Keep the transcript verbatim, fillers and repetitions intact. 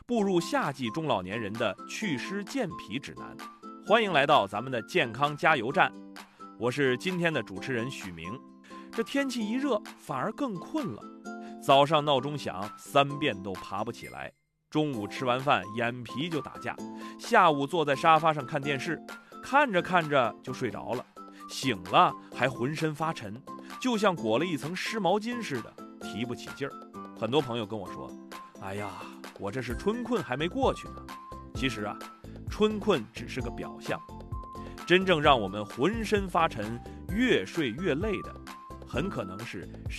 步入夏季中老年人的祛湿健脾指南。欢迎来到咱们的健康加油站，我是今天的主持人许明。这天气一热，反而更困了。早上闹钟响，三遍都爬不起来；中午吃完饭，眼皮就打架；下午坐在沙发上看电视，看着看着就睡着了，醒了还浑身发沉，就像裹了一层湿毛巾似的，提不起劲儿。很多朋友跟我说，哎呀，我这是春困还没过去呢。其实啊，春困只是个表象，真正让我们浑身发沉、越睡越累的，很可能是